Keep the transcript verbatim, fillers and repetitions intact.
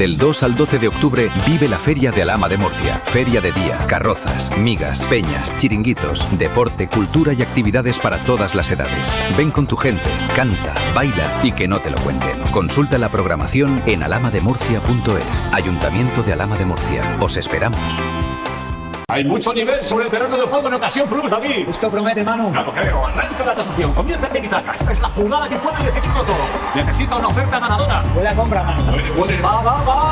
Del dos al doce de octubre vive la Feria de Alhama de Murcia. Feria de día, carrozas, migas, peñas, chiringuitos, deporte, cultura y actividades para todas las edades. Ven con tu gente, canta, baila y que no te lo cuenten. Consulta la programación en alhama de murcia punto es. Ayuntamiento de Alhama de Murcia. Os esperamos. Hay mucho nivel sobre el terreno de juego en Ocasión Plus, David. Esto promete, Manu. No lo creo. Arranca la tasación. Comienza en Tiki-Taka. Esta es la jugada que puede decidirlo todo. Necesito una oferta ganadora. Buena compra, Manu. Puede, puede. Va, va, va.